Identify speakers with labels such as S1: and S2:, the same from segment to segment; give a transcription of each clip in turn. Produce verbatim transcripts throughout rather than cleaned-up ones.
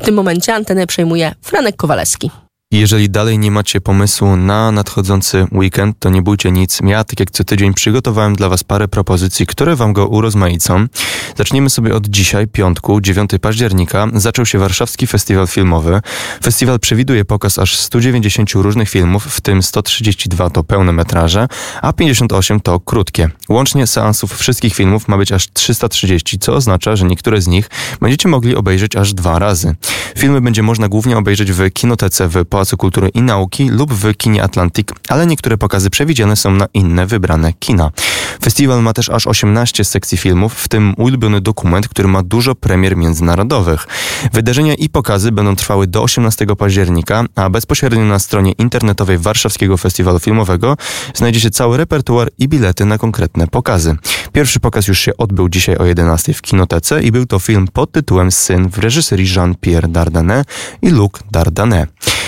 S1: tym momencie antenę przejmuje Franek Kowalewski.
S2: Jeżeli dalej nie macie pomysłu na nadchodzący weekend, to nie bójcie nic. Ja, tak jak co tydzień, przygotowałem dla Was parę propozycji, które Wam go urozmaicą. Zaczniemy sobie od dzisiaj, piątku, dziewiątego października. Zaczął się Warszawski Festiwal Filmowy. Festiwal przewiduje pokaz aż stu dziewięćdziesięciu różnych filmów, w tym sto trzydzieści dwa to pełne metraże, a pięćdziesiąt osiem to krótkie. Łącznie seansów wszystkich filmów ma być aż trzysta trzydzieści, co oznacza, że niektóre z nich będziecie mogli obejrzeć aż dwa razy. Filmy będzie można głównie obejrzeć w Kinotece w Pałacu Kultury i Nauki lub w Kinie Atlantic, ale niektóre pokazy przewidziane są na inne wybrane kina. Festiwal ma też aż osiemnaście sekcji filmów, w tym ulubiony dokument, który ma dużo premier międzynarodowych. Wydarzenia i pokazy będą trwały do osiemnastego października, a bezpośrednio na stronie internetowej Warszawskiego Festiwalu Filmowego znajdzie się cały repertuar i bilety na konkretne pokazy. Pierwszy pokaz już się odbył dzisiaj o jedenastej w Kinotece i był to film pod tytułem Syn w reżyserii Jean-Pierre Dardenne i Luc Dardenne.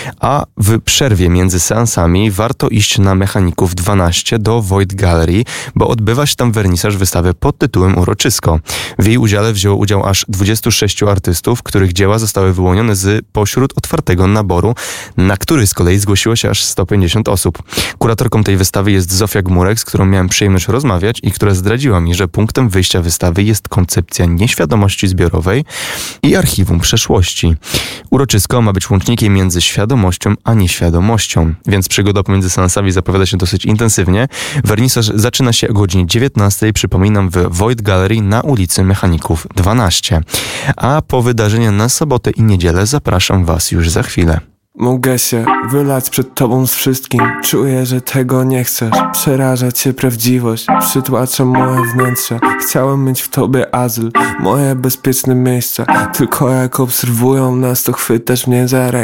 S2: A w przerwie między seansami warto iść na Mechaników dwanaście do Void Gallery, bo odbywa się tam wernisaż wystawy pod tytułem Uroczysko. W jej udziale wzięło udział aż dwudziestu sześciu artystów, których dzieła zostały wyłonione z pośród otwartego naboru, na który z kolei zgłosiło się aż sto pięćdziesiąt osób. Kuratorką tej wystawy jest Zofia Gmurek, z którą miałem przyjemność rozmawiać i która zdradziła mi, że punktem wyjścia wystawy jest koncepcja nieświadomości zbiorowej i archiwum przeszłości. Uroczysko ma być łącznikiem między świadomością a nieświadomością, więc przygoda pomiędzy seansami zapowiada się dosyć intensywnie. Wernisaż zaczyna się o godzinie dziewiętnastej, przypominam, w Void Gallery na ulicy Mechaników dwanaście. A po wydarzenia na sobotę i niedzielę zapraszam Was już za chwilę.
S3: Mogę się wylać przed tobą z wszystkim. Czuję, że tego nie chcesz. Przeraża cię prawdziwość, przytłacza moje wnętrze. Chciałem mieć w tobie azyl, moje bezpieczne miejsce. Tylko jak obserwują nas, to chwytasz mnie za rękę.